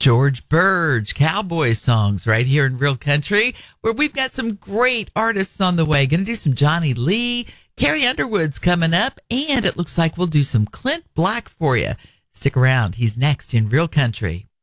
George Burge, cowboy songs right here in Real Country, where we've got some great artists on the way. Going to do some Johnny Lee, Carrie Underwood's coming up, and it looks like we'll do some Clint Black for you. Stick around. He's next in Real Country.